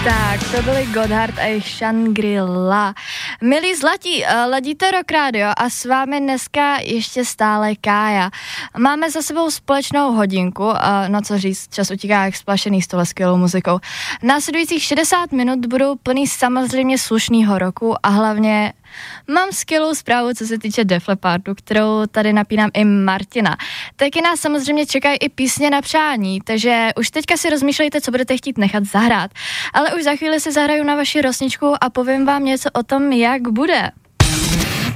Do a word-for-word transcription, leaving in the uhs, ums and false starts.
Tak, to byly Godhard a Shangri-La. Milí zlatí, ladíte Rock Radio a s vámi dneska ještě stále Kája. Máme za sebou společnou hodinku, no co říct, čas utíká jak splašený s tohle skvělou muzikou. Následujících šedesát minut budou plný samozřejmě slušnýho roku a hlavně mám skvělou zprávu, co se týče Def Leppardu, kterou tady napínám i Martina. Taky nás samozřejmě čekají i písně na přání, takže už teďka si rozmýšlejte, co budete chtít nechat zahrát. Ale už za chvíli si zahraju na vaši rosničku a povím vám něco o tom, jak bude.